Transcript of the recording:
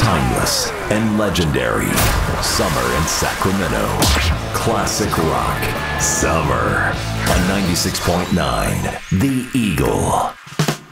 Timeless and legendary. Summer in Sacramento. Classic rock. Summer on 96.9 The Eagle.